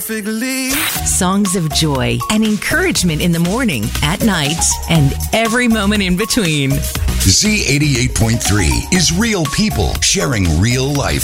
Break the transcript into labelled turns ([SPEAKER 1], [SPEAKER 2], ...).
[SPEAKER 1] Songs of joy and encouragement in the morning, at night, and every moment in between.
[SPEAKER 2] Z88.3 is real people sharing real life.